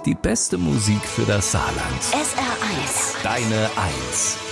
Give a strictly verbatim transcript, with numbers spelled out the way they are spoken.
Die beste Musik für das Saarland. S R eins. Deine Eins.